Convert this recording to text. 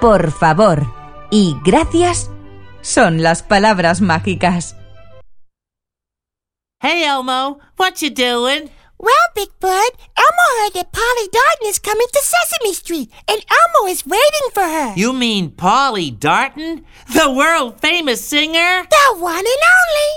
por favor y gracias son las palabras mágicas. Hey, Elmo, what you doing? Well, Big Bird, Elmo heard that Polly Darton is coming to Sesame Street, and Elmo is waiting for her. You mean Polly Darton? The world-famous singer? The one and only.